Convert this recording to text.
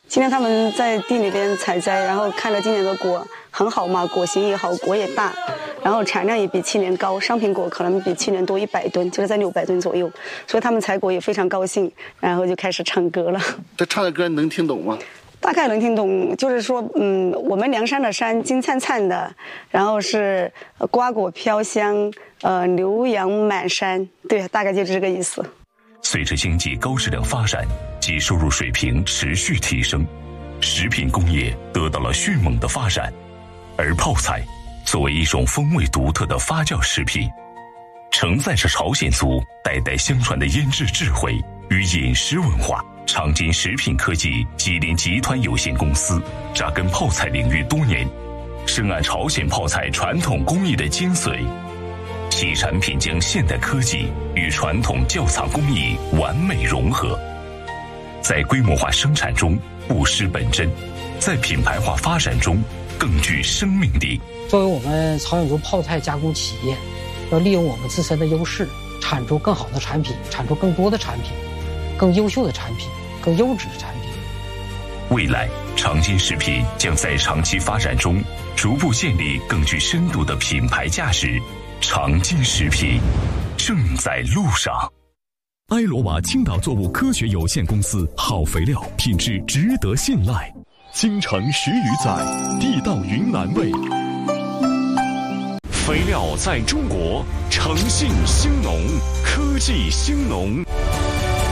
今天他们在地里边采摘，然后看了今年的果很好嘛，果型也好，果也大，然后产量也比去年高，商品果可能比去年多100吨，就是在600吨左右，所以他们采果也非常高兴，然后就开始唱歌了。 这唱的歌能听懂吗？ 大概能听懂，就是说，我们梁山的山金灿灿的，然后是瓜果飘香，牛羊满山，对，大概就是这个意思。 随着经济高质量发展及收入水平持续提升，食品工业得到了迅猛的发展，而泡菜作为一种风味独特的发酵食品，承载着朝鲜族代代相传的腌制智慧与饮食文化。长金食品科技吉林集团有限公司扎根泡菜领域多年，深谙朝鲜泡菜传统工艺的精髓，其产品将现代科技与传统窖藏工艺完美融合，在规模化生产中不失本真，在品牌化发展中更具生命力。 作为我们朝鲜族泡菜加工企业，要利用我们自身的优势，产出更好的产品，产出更多的产品，更优秀的产品，更优质的产品。 未来，长金食品将在长期发展中逐步建立更具深度的品牌价值。长金食品正在路上。 埃罗瓦青岛作物科学有限公司，好肥料，品质值得信赖。京城10余载，地道云南味。 肥料在中国，诚信兴农，科技兴农。